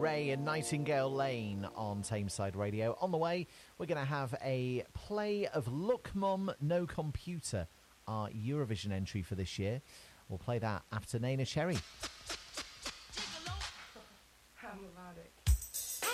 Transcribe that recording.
Ray and Nightingale Lane on Tameside Radio. On the way, we're going to have a play of Look Mum, No Computer, our Eurovision entry for this year. We'll play that after Nena Cherry. How melodic.